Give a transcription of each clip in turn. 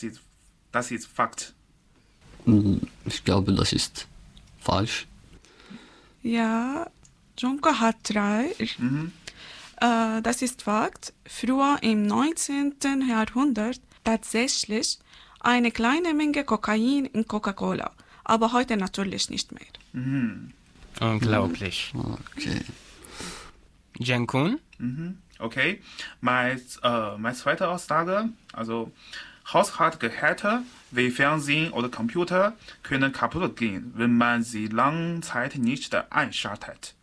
Das ist Fakt. Ich glaube, das ist falsch. Ja, Junko hat 3. Das ist Fakt. Früher im 19. Jahrhundert tatsächlich eine kleine Menge Kokain in Coca-Cola, aber heute natürlich nicht mehr. Unglaublich. Okay. Jankun? Okay. Meine zweite Aussage, also Haushaltsgeräte wie Fernsehen oder Computer können kaputt gehen, wenn man sie lange Zeit nicht einschaltet.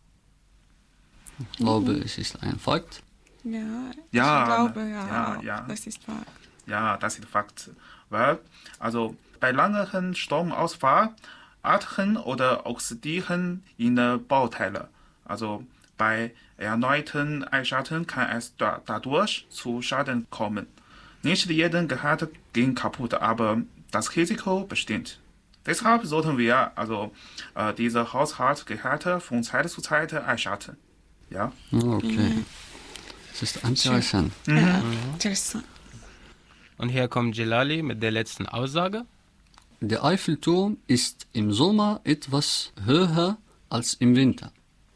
Ich glaube, es ist ein Fakt. Ja, Ja, ich glaube, ja. das ist Fakt. Ja, das ist Fakt. Weil, also bei langem Stromausfall altern oder oxidieren in Bauteile. Also bei erneuten Einschalten kann es dadurch zu Schaden kommen. Nicht jeden Gerät ging kaputt, aber das Risiko besteht. Deshalb sollten wir diese Haushaltsgeräte von Zeit zu Zeit einschalten. Ja. Okay. Das ist interessant. Ja, interessant. Und hier kommt Jelali mit der letzten Aussage. Der Eiffelturm ist im Sommer etwas höher als im Winter.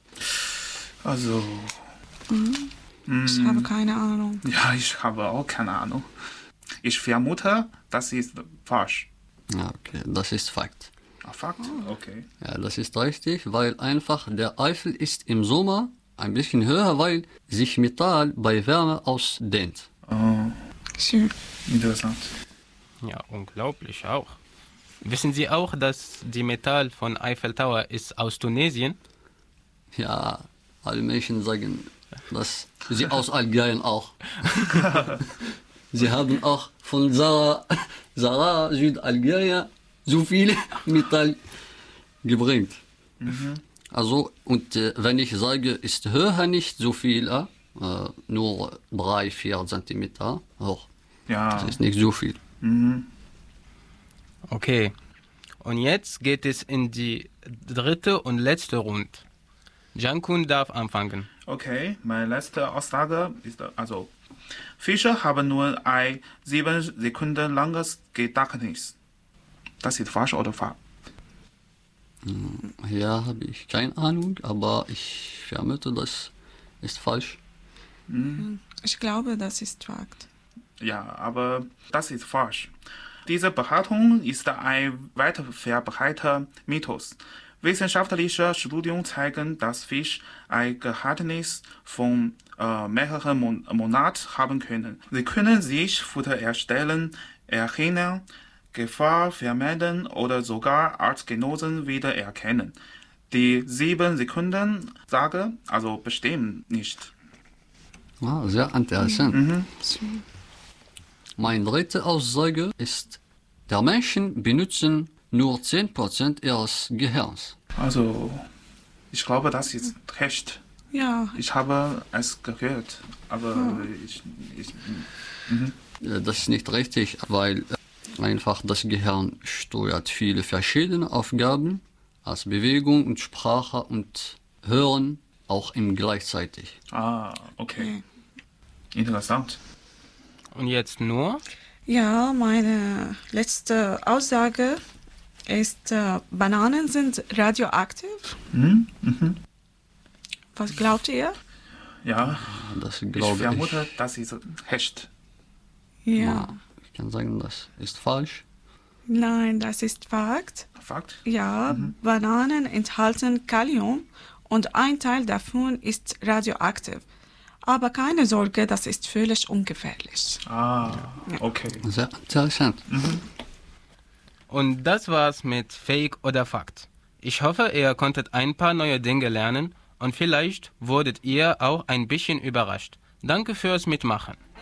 Also, Ich habe keine Ahnung. ja, ich habe auch keine Ahnung. Ich vermute, das ist falsch. Ja, okay, das ist Fakt. Fakt? Okay. Ja, das ist richtig, weil einfach der Eifel ist im Sommer ein bisschen höher, weil sich Metall bei Wärme ausdehnt. Schön. Interessant. Ja, unglaublich auch. Wissen Sie auch, dass die Metall von Eiffel Tower ist aus Tunesien? Ja, alle Menschen sagen, dass sie aus Algerien auch. Sie haben auch von Sahara, Südalgerien, so viel Metall gebracht. Also, und wenn ich sage, ist höher nicht so viel, nur 3-4 Zentimeter hoch. Ja. Das ist nicht so viel. Okay. Und jetzt geht es in die dritte und letzte Runde. Jankun darf anfangen. Okay, meine letzte Aussage ist also, Fische haben nur ein 7 Sekunden langes Gedächtnis. Das ist falsch oder falsch? Ja, habe ich keine Ahnung, aber ich vermute, das ist falsch. Ich glaube, das ist Fakt. Ja, aber das ist falsch. Diese Behauptung ist ein weit verbreiteter Mythos. Wissenschaftliche Studien zeigen, dass Fische ein Gedächtnis von mehreren Monaten haben können. Sie können sich Futter erstellen, erinnern, Gefahr vermeiden oder sogar Artgenossen wiedererkennen. Die 7 Sekunden Sage also bestimmen nicht. Ah, sehr interessant. Schön. Meine dritte Aussage ist, der Menschen benutzen nur 10% ihres Gehirns. Also, ich glaube, das ist recht. Ja, Ich habe es gehört, aber Das ist nicht richtig, weil einfach das Gehirn steuert viele verschiedene Aufgaben, als Bewegung und Sprache und Hören auch im gleichzeitig. Okay. Interessant. Und jetzt nur? ja, meine letzte Aussage ist, Bananen sind radioaktiv. Was glaubt ihr? Ja, Das ich glaube vermute, das ist recht. Ja. Ich kann sagen, das ist falsch. Nein, das ist Fakt. Fakt? Ja, Bananen enthalten Kalium und ein Teil davon ist radioaktiv. Aber keine Sorge, das ist völlig ungefährlich. Okay. Sehr interessant. Und das war's mit Fake oder Fakt. Ich hoffe, ihr konntet ein paar neue Dinge lernen und vielleicht wurdet ihr auch ein bisschen überrascht. Danke fürs Mitmachen.